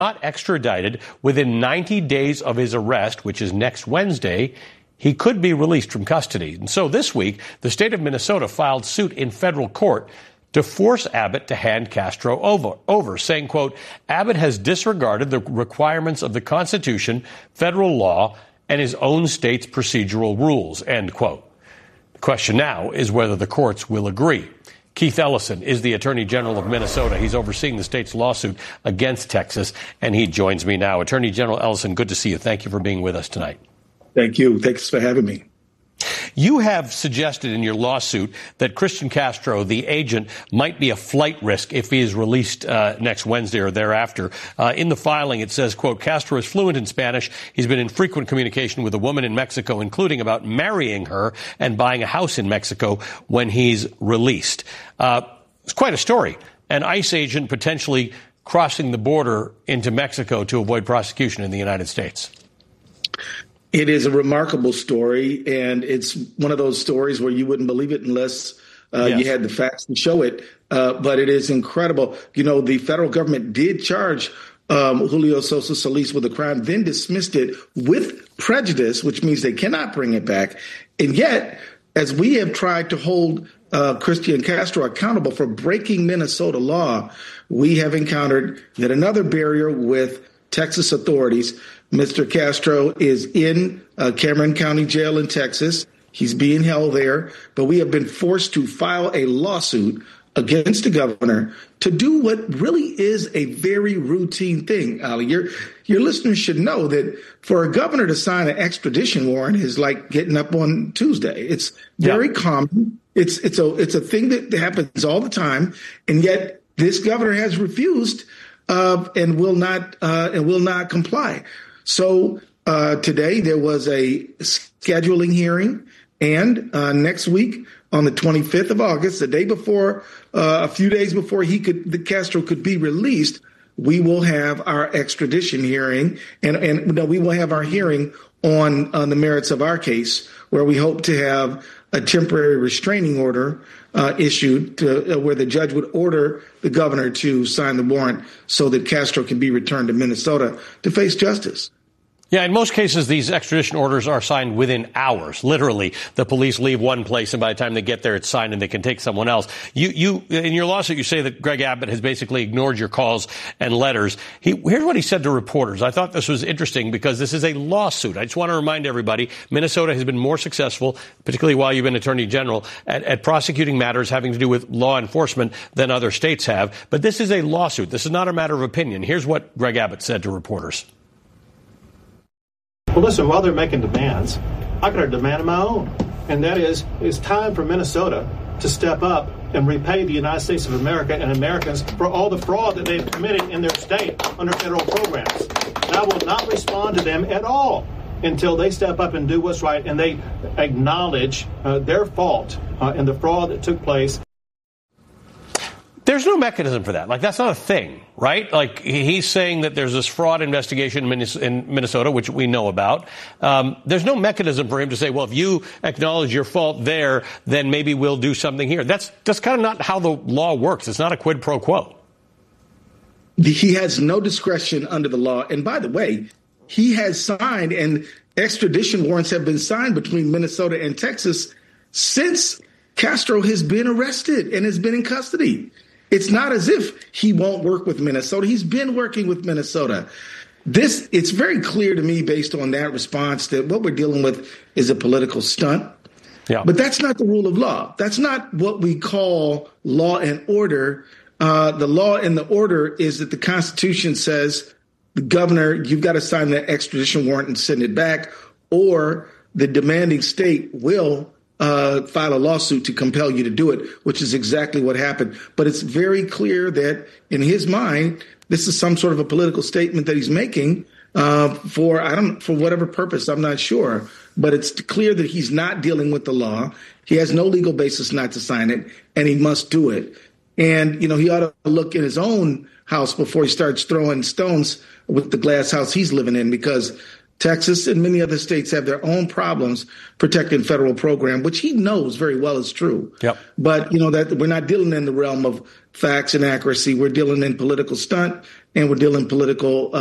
not extradited within 90 days of his arrest, which is next Wednesday, he could be released from custody. And so this week, the state of Minnesota filed suit in federal court to force Abbott to hand Castro over, saying, quote, Abbott has disregarded the requirements of the Constitution, federal law, and his own state's procedural rules, end quote. The question now is whether the courts will agree. Keith Ellison is the Attorney General of Minnesota. He's overseeing the state's lawsuit against Texas, and he joins me now. Attorney General Ellison, good to see you. Thank you for being with us tonight. Thank you. Thanks for having me. You have suggested in your lawsuit that Christian Castro, the agent, might be a flight risk if he is released next Wednesday or thereafter. In the filing, it says, quote, Castro is fluent in Spanish. He's been in frequent communication with a woman in Mexico, including about marrying her and buying a house in Mexico when he's released. It's quite a story. An ICE agent potentially crossing the border into Mexico to avoid prosecution in the United States. It is a remarkable story, and it's one of those stories where you wouldn't believe it unless you had the facts to show it. But it is incredible. You know, the federal government did charge Julio Sosa Solis with a crime, then dismissed it with prejudice, which means they cannot bring it back. And yet, as we have tried to hold Christian Castro accountable for breaking Minnesota law, we have encountered yet another barrier with Texas authorities. Mr. Castro is in Cameron County Jail in Texas. He's being held there, but we have been forced to file a lawsuit against the governor to do what really is a very routine thing. Ali, your listeners should know that for a governor to sign an extradition warrant is like getting up on Tuesday. It's very common. It's a thing that happens all the time, and yet this governor has refused and will not comply. So today there was a scheduling hearing, and next week on the 25th of August, the day before, a few days before the Castro could be released, we will have our extradition hearing, and we will have our hearing on the merits of our case, where we hope to have a temporary restraining order issued where the judge would order the governor to sign the warrant so that Castro can be returned to Minnesota to face justice. Yeah, in most cases, these extradition orders are signed within hours. Literally, the police leave one place, and by the time they get there, it's signed, and they can take someone else. You in your lawsuit, you say that Greg Abbott has basically ignored your calls and letters. Here's what he said to reporters. I thought this was interesting because this is a lawsuit. I just want to remind everybody, Minnesota has been more successful, particularly while you've been Attorney General, at prosecuting matters having to do with law enforcement than other states have. But this is a lawsuit. This is not a matter of opinion. Here's what Greg Abbott said to reporters. Well, listen, while they're making demands, I got a demand of my own. And that is, it's time for Minnesota to step up and repay the United States of America and Americans for all the fraud that they've committed in their state under federal programs. And I will not respond to them at all until they step up and do what's right and they acknowledge their fault in the fraud that took place. There's no mechanism for that. Like, that's not a thing, right? Like, he's saying that there's this fraud investigation in Minnesota, which we know about. There's no mechanism for him to say, well, if you acknowledge your fault there, then maybe we'll do something here. That's kind of not how the law works. It's not a quid pro quo. He has no discretion under the law. And by the way, he has signed, and extradition warrants have been signed between Minnesota and Texas since Castro has been arrested and has been in custody. It's not as if he won't work with Minnesota. He's been working with Minnesota. It's very clear to me, based on that response, that what we're dealing with is a political stunt. Yeah. But that's not the rule of law. That's not what we call law and order. The law and the order is that the Constitution says, the governor, you've got to sign that extradition warrant and send it back, or the demanding state will file a lawsuit to compel you to do it, which is exactly what happened. But it's very clear that in his mind, this is some sort of a political statement that he's making for whatever purpose. I'm not sure. But it's clear that he's not dealing with the law. He has no legal basis not to sign it, and he must do it. And, he ought to look in his own house before he starts throwing stones with the glass house he's living in, because Texas and many other states have their own problems protecting federal program, which he knows very well is true. Yep. But, that we're not dealing in the realm of facts and accuracy. We're dealing in political stunt, and we're dealing in political